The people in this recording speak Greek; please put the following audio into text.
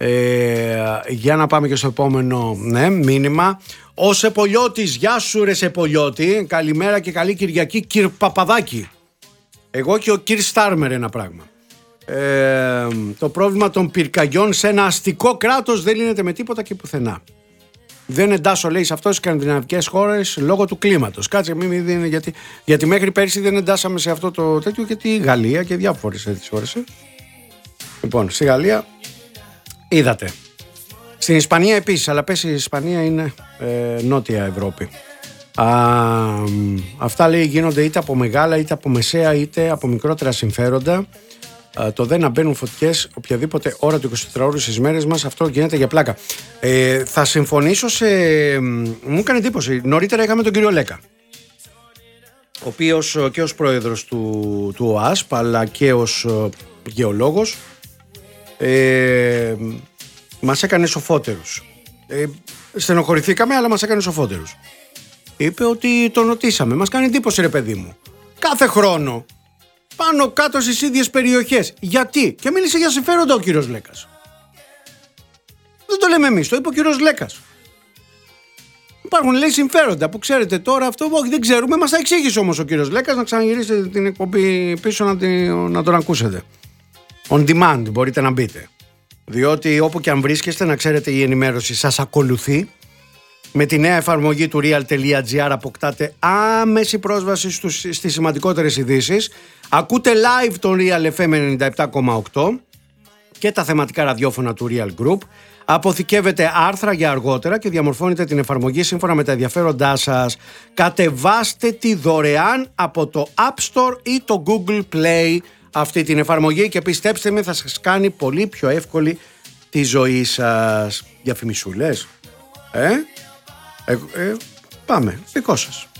Για να πάμε και στο επόμενο μήνυμα. Ο Σεπολιώτης, γεια σου ρε Σεπολιώτη. Καλημέρα και καλή Κυριακή, κυρ Παπαδάκη. Εγώ και ο κυρ Στάρμερ ένα πράγμα. Το πρόβλημα των πυρκαγιών σε ένα αστικό κράτος δεν λύνεται με τίποτα και πουθενά. Δεν εντάσσω, λέει, σε αυτό τις σκανδιναβικές χώρες λόγω του κλίματος. Κάτσε, μην δίνει, γιατί μέχρι πέρσι δεν εντάσσαμε σε αυτό το τέτοιο και τη Γαλλία και διάφορες έτσι χώρες. Λοιπόν, στη Γαλλία είδατε. Στην Ισπανία επίσης, αλλά πες η Ισπανία είναι νότια Ευρώπη. Αυτά, λέει, γίνονται είτε από μεγάλα είτε από μεσαία είτε από μικρότερα συμφέροντα. Το δεν να μπαίνουν φωτιές οποιαδήποτε ώρα του 24ωρου στις μέρες μας, αυτό γίνεται για πλάκα. Θα συμφωνήσω μου έκανε εντύπωση. Νωρίτερα είχαμε τον κύριο Λέκα, ο οποίος και ως πρόεδρος του ΟΑΣΠ αλλά και ως γεωλόγος μας έκανε σοφότερους. Στενοχωρηθήκαμε, αλλά μας έκανε σοφότερους. Είπε ότι τον ρωτήσαμε. Μας κάνει εντύπωση, ρε παιδί μου. Κάθε χρόνο πάνω κάτω στις ίδιες περιοχές. Γιατί? Και μίλησε για συμφέροντα ο κύριος Λέκας. Δεν το λέμε εμείς, το είπε ο κύριος Λέκας. Υπάρχουν, λέει, συμφέροντα που ξέρετε τώρα αυτό. Όχι, δεν ξέρουμε. Μας τα εξήγησε όμως ο κύριος Λέκας. Να ξαναγυρίσετε την εκπομπή πίσω να τον ακούσετε. On demand μπορείτε να μπείτε. Διότι όπου και αν βρίσκεστε, να ξέρετε, η ενημέρωση σας ακολουθεί. Με τη νέα εφαρμογή του real.gr αποκτάτε άμεση πρόσβαση στις σημαντικότερες ειδήσεις. Ακούτε live τον Real FM 97,8 και τα θεματικά ραδιόφωνα του Real Group. Αποθηκεύετε άρθρα για αργότερα και διαμορφώνετε την εφαρμογή σύμφωνα με τα ενδιαφέροντά σας. Κατεβάστε τη δωρεάν από το App Store ή το Google Play αυτή την εφαρμογή και πιστέψτε με, θα σας κάνει πολύ πιο εύκολη τη ζωή σας. Διαφημισούλες. Πάμε, δικό σας.